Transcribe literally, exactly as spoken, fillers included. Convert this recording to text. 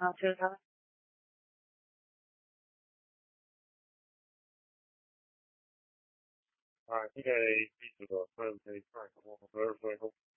啊，就是他。啊，呢個你知道佢佢佢佢佢